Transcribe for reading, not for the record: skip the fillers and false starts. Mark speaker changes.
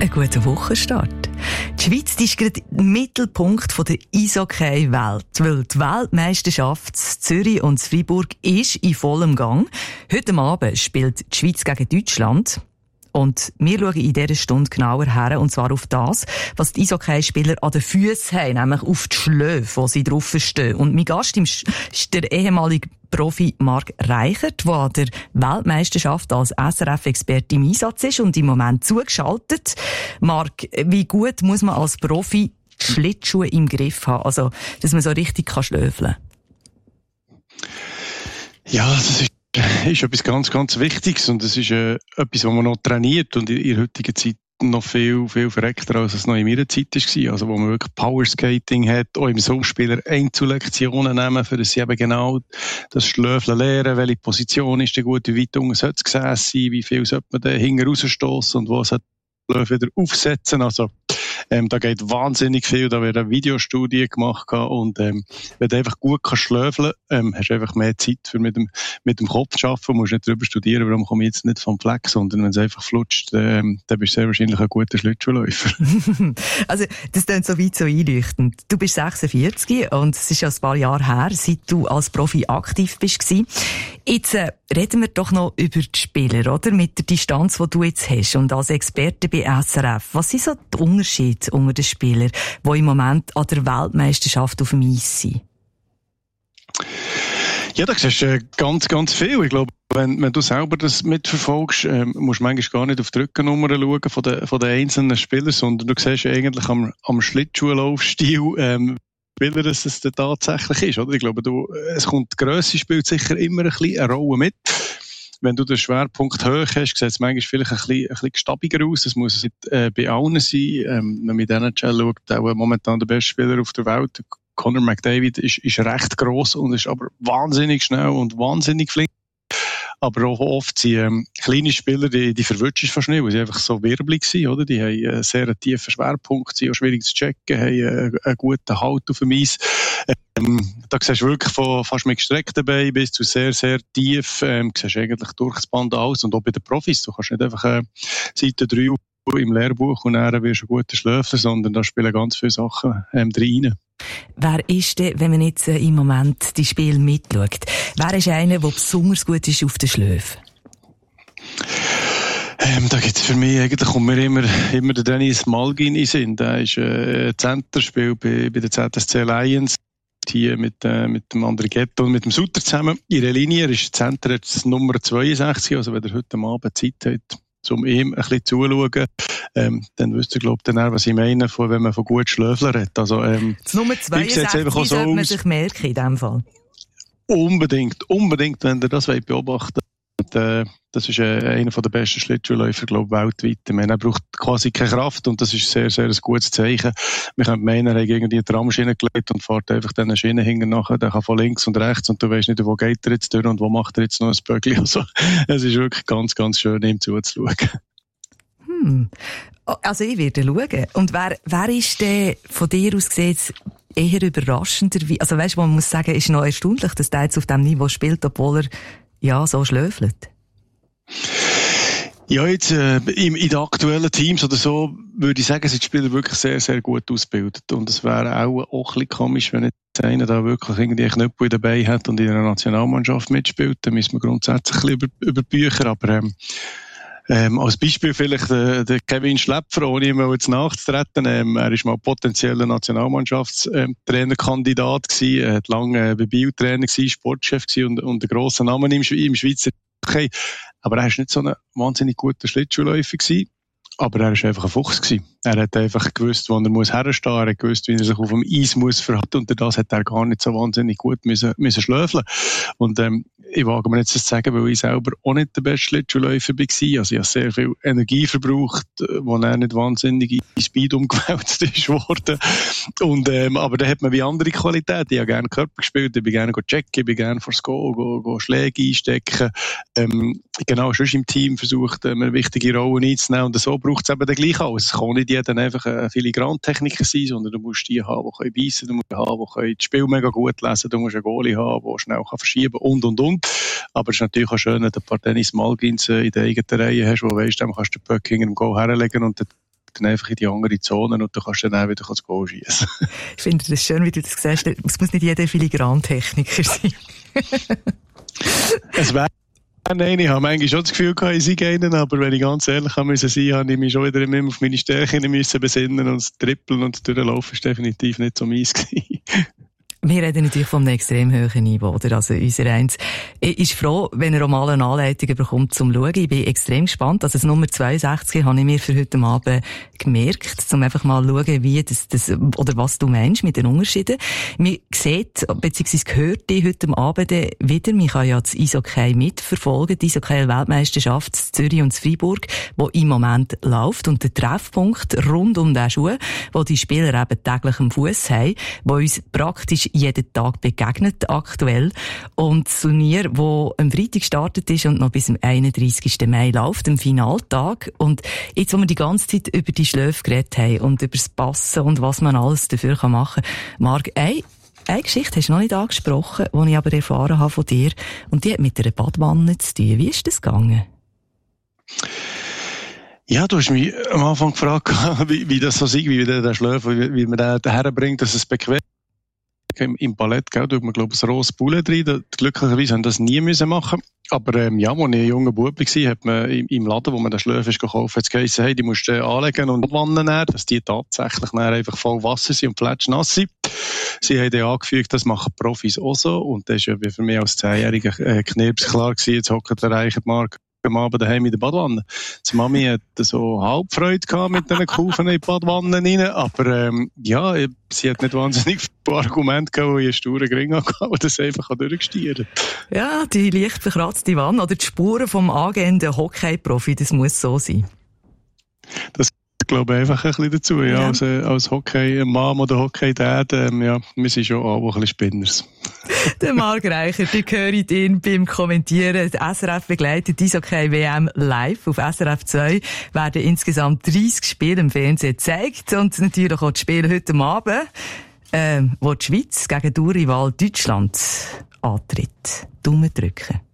Speaker 1: einen guten Wochenstart. Die Schweiz ist gerade im Mittelpunkt der Eishockey-Welt, weil die Weltmeisterschaft in Zürich und in Freiburg ist in vollem Gang. Heute Abend spielt die Schweiz gegen Deutschland. Und wir schauen in dieser Stunde genauer her, und zwar auf das, was die Eishockey-Spieler an den Füssen haben, nämlich auf die Schläfe, wo sie drauf stehen. Und mein Gast ist der ehemalige Profi Marc Reichert, der an der Weltmeisterschaft als SRF-Experte im Einsatz ist und im Moment zugeschaltet. Marc, wie gut muss man als Profi die Schlittschuhe im Griff haben, also dass man so richtig schlöfeln kann?
Speaker 2: Ja, das ist etwas ganz, ganz Wichtiges, und es ist etwas, was man noch trainiert und in der heutigen Zeit noch viel, viel verreckter, als es noch in meiner Zeit war. Also, wo man wirklich Powerskating hat, auch im Sumpfspieler Einzellektionen nehmen, für das sie eben genau das Schlöfeln lernen, welche Position ist denn gut, wie weit unten sollte es gesäß sein, wie viel sollte man da hinten rausstossen und wo sollte man wieder aufsetzen. Also, da geht wahnsinnig viel, da wird eine Videostudie gemacht, und wenn du einfach gut schlöfeln kannst, hast du einfach mehr Zeit für mit dem Kopf zu arbeiten, musst nicht darüber studieren, warum komme ich jetzt nicht vom Fleck, sondern wenn es einfach flutscht, dann bist du sehr wahrscheinlich ein guter Schlittschuhläufer.
Speaker 1: Also, das klingt so weit so einleuchtend. Du bist 46 und es ist ja ein paar Jahre her, seit du als Profi aktiv bist. Jetzt reden wir doch noch über die Spieler, oder? Mit der Distanz, die du jetzt hast und als Experte bei SRF. Was sind so die Unterschiede unter den Spielern, die im Moment an der Weltmeisterschaft auf dem Eis sind?
Speaker 2: Ja, da siehst du ganz, ganz viel. Ich glaube, wenn du selber das mitverfolgst, musst du manchmal gar nicht auf die Rückennummer schauen von den einzelnen Spielern, sondern du siehst eigentlich am Schlittschuhlaufstil, Spieler, dass es tatsächlich ist, oder? Ich glaube, die Grösse spielt sicher immer ein bisschen eine Rolle mit. Wenn du den Schwerpunkt hoch hast, sieht es manchmal vielleicht ein bisschen gestabiger aus. Das muss nicht bei allen sein. Wenn man mit NHL schaut, auch momentan der beste Spieler auf der Welt, Connor McDavid, ist recht gross und ist aber wahnsinnig schnell und wahnsinnig flink. Aber auch oft sind kleine Spieler, die verwutschen fast nicht, weil sie einfach so wirbelig sind, oder? Die haben einen sehr tiefen Schwerpunkt, sind auch schwierig zu checken, haben einen guten Halt auf dem Eis. Da siehst du wirklich von fast mit gestreckten Beinen bis zu sehr, sehr tief, siehst du eigentlich durch das Band alles. Und auch bei den Profis, du kannst nicht einfach Seite 3 im Lehrbuch und dann wirst du ein guter Schlöfer, sondern da spielen ganz viele Sachen rein.
Speaker 1: Wer ist denn, wenn man jetzt im Moment die Spiele mitschaut, wer ist einer, der besonders gut ist auf den Schläfen?
Speaker 2: Da gibt's für mich, eigentlich kommt mir immer der Dennis Malgin in den Sinn. Der ist Center, spielt bei der ZSC Lions. Hier mit dem Andrighetto und mit dem Sutter zusammen. Ihre Linie ist Center jetzt Nummer 62, also wenn ihr heute Abend Zeit habt, um ihm ein bisschen zuzuschauen, dann wisst ihr, glaube ich, was ich meine, wenn man von gut Schlöfeln redet. Also,
Speaker 1: das Nummer 62 sollte man sich merken in dem Fall.
Speaker 2: Unbedingt, wenn ihr das beobachten wollt. Das ist einer der besten Schlittschuhläufer, glaube ich, weltweit. Ich meine, er braucht quasi keine Kraft, und das ist sehr, sehr ein gutes Zeichen. Wir können meinen, er hat gegen die Tramschiene gelegt und fährt einfach diese Schiene hinten nachher. Der kann von links und rechts, und du weißt nicht, wo geht er jetzt durch und wo macht er jetzt noch ein Böckli. Also, es ist wirklich ganz, ganz schön, ihm zuzuschauen.
Speaker 1: Also, ich werde schauen. Und wer ist denn von dir aus gesehen eher überraschender? Also, weißt du, man muss sagen, ist noch erstaunlich, dass der jetzt auf diesem Niveau spielt, obwohl er so schlöfelt.
Speaker 2: Ja, jetzt in den aktuellen Teams oder so würde ich sagen, sind die Spieler wirklich sehr, sehr gut ausgebildet. Und es wäre auch ein bisschen komisch, wenn jetzt einer da wirklich irgendwie einen Knüppel dabei hat und in einer Nationalmannschaft mitspielt. Dann müssen wir grundsätzlich ein bisschen über Bücher. Aber als Beispiel vielleicht der Kevin Schläpfer, ohne ihm jetzt nachzutreten. Er ist mal potenzieller Nationalmannschaftstrainerkandidat gewesen. Er hat lange bei Biel Trainer gewesen, Sportchef gewesen und einen grossen Namen im Schweizer Hockey. Aber er ist nicht so ein wahnsinnig guter Schlittschuhläufer gewesen. Aber er ist einfach ein Fuchs gewesen. Er hat einfach gewusst, wo er muss herstehen. Er hat gewusst, wie er sich auf dem Eis muss verhalten. Und das hat er gar nicht so wahnsinnig gut müssen schlöfeln. Und ich wage mir jetzt das zu sagen, weil ich selber auch nicht der beste Schlittschuhläufer war. Also ich habe sehr viel Energie verbraucht, wo er nicht wahnsinnig in Speed umgewälzt ist worden. Und aber da hat man wie andere Qualitäten. Ich habe gerne Körper gespielt, ich bin gerne checken, ich bin gerne vors Goal, Schläge einstecken. Genau, schon im Team versucht, eine wichtige Rolle einzunehmen. Und so braucht es eben den gleichen alles. Es kann nicht jeder einfach ein Filigrantechniker sein, sondern du musst die haben, die beißen, du musst die haben, die das Spiel mega gut lesen, du musst einen Goalie haben, der schnell verschieben kann und. Aber es ist natürlich auch schön, wenn du ein paar Dennis Malgins in der eigenen Reihe hast, wo du weisst, dann kannst du den Puck hinter dem Goal herlegen und dann einfach in die andere Zone und du kannst dann auch wieder das Goal schießen.
Speaker 1: Ich finde das schön, wie du das sagst. Es muss nicht jeder Filigrantechniker sein.
Speaker 2: Es wäre nein, ich habe manchmal schon das Gefühl gehabt, ich sei einen, aber wenn ich ganz ehrlich sein musste, habe ich mich schon wieder immer auf meine Stärken besinnen und das Trippeln und das Durchlaufen ist definitiv nicht so meins gewesen.
Speaker 1: Wir reden natürlich von einem extrem hohen Niveau, oder? Also, unser Eins ist froh, wenn er auch mal eine Anleitung bekommt zum Schauen. Ich bin extrem gespannt. Also, das Nummer 62 habe ich mir für heute Abend gemerkt, um einfach mal zu schauen, wie das, oder was du meinst mit den Unterschieden. Man sieht, beziehungsweise hört dich heute Abend wieder. Man kann ja das Eishockey mitverfolgen. Die Eishockey-Weltmeisterschaft in Zürich und in Freiburg, die im Moment läuft. Und der Treffpunkt rund um den Schuh, wo die Spieler eben täglich am Fuss haben, wo uns praktisch jeden Tag begegnet, aktuell. Und das Turnier, das am Freitag gestartet ist und noch bis zum 31. Mai läuft, am Finaltag. Und jetzt, wo wir die ganze Zeit über die Schläfe geredet haben und über das Passen und was man alles dafür machen kann, Marc, eine Geschichte hast du noch nicht angesprochen, die ich aber erfahren habe von dir. Und die hat mit einer Badwanne zu tun. Wie ist das gegangen?
Speaker 2: Ja, du hast mich am Anfang gefragt, wie das so ist, wie der Schläfe, wie man den herbringt, dass es bequem im Ballett, gell, tut man, glaube ich, ein rohes Bullet rein. Glücklicherweise haben das nie müssen machen. Aber, als ich ein junger Bub war, hat man im Laden, wo man den Schläfe gekauft hat, geheißen, hey, die musst du anlegen und Wannen nehmen, dass die tatsächlich einfach voll Wasser sind und fletschnass sind. Sie haben dann angefügt, das machen Profis auch so. Und das war ja für mich als 10-jähriger Knirps klar gewesen, jetzt hockt der reiche Marc am Abend daheim in der Badwanne. Die Mami hat so halb Freude gehabt mit diesen Kufen in die Badwanne rein, aber sie hat nicht wahnsinnig viele Argumente gehabt, wo ich einen sturen Gring hatte, und das einfach durchgestieren.
Speaker 1: Ja, die leicht verkratzte Wanne oder die Spuren vom angehenden Hockey-Profi, das muss so sein.
Speaker 2: Das glaube ich einfach ein bisschen dazu, ja. Als Hockey-Mom oder Hockey-Dad, wir sind schon auch ein bisschen Spinners.
Speaker 1: Der Marc Reichert, ihr hört ihn beim Kommentieren. Die SRF begleitet die Eishockey-WM live. Auf SRF 2 werden insgesamt 30 Spiele im Fernsehen gezeigt. Und natürlich auch die Spiele heute Abend, wo die Schweiz gegen Durchrival Deutschland antritt. Daumen drücken.